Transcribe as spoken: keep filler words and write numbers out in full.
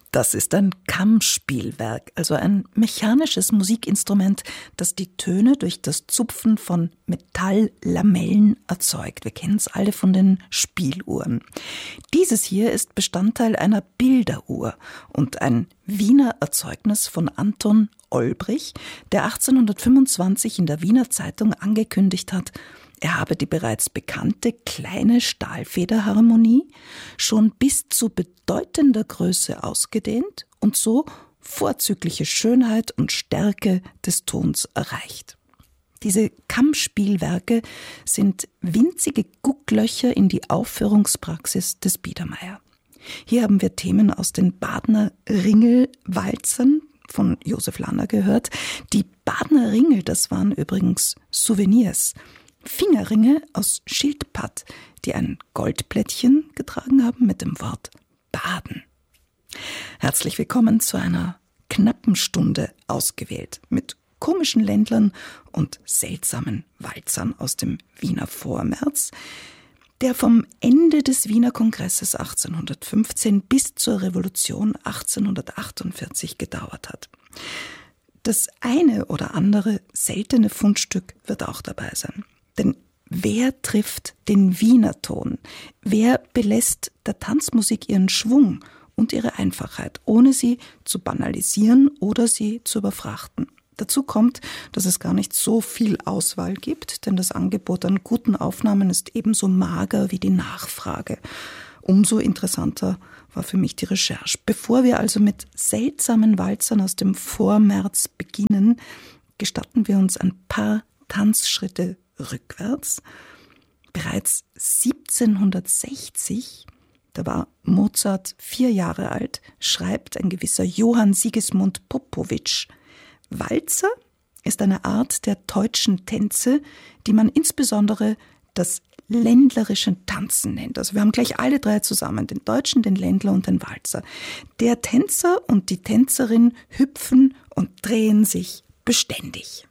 Das ist ein Kammspielwerk, also ein mechanisches Musikinstrument, das die Töne durch das Zupfen von Metalllamellen erzeugt. Wir kennen es alle von den Spieluhren. Dieses hier ist Bestandteil einer Bilderuhr und ein Wiener Erzeugnis von Anton Olbrich, der achtzehnhundertfünfundzwanzig in der Wiener Zeitung angekündigt hat, er habe die bereits bekannte kleine Stahlfederharmonie schon bis zu bedeutender Größe ausgedehnt und so vorzügliche Schönheit und Stärke des Tons erreicht. Diese Kammspielwerke sind winzige Gucklöcher in die Aufführungspraxis des Biedermeier. Hier haben wir Themen aus den Badner Ringel-Walzern von Josef Lanner gehört. Die Badner Ringel, das waren übrigens Souvenirs. Fingerringe aus Schildpatt, die ein Goldplättchen getragen haben mit dem Wort Baden. Herzlich willkommen zu einer knappen Stunde ausgewählt mit komischen Ländlern und seltsamen Walzern aus dem Wiener Vormärz, der vom Ende des Wiener Kongresses achtzehnhundertfünfzehn bis zur Revolution achtzehnhundertachtundvierzig gedauert hat. Das eine oder andere seltene Fundstück wird auch dabei sein. Denn wer trifft den Wiener Ton? Wer belässt der Tanzmusik ihren Schwung und ihre Einfachheit, ohne sie zu banalisieren oder sie zu überfrachten? Dazu kommt, dass es gar nicht so viel Auswahl gibt, denn das Angebot an guten Aufnahmen ist ebenso mager wie die Nachfrage. Umso interessanter war für mich die Recherche. Bevor wir also mit seltsamen Walzern aus dem Vormärz beginnen, gestatten wir uns ein paar Tanzschritte rückwärts. Bereits siebzehnhundertsechzig, da war Mozart vier Jahre alt, schreibt ein gewisser Johann Sigismund Popowitsch: Walzer ist eine Art der deutschen Tänze, die man insbesondere das ländlerische Tanzen nennt. Also wir haben gleich alle drei zusammen, den Deutschen, den Ländler und den Walzer. Der Tänzer und die Tänzerin hüpfen und drehen sich beständig.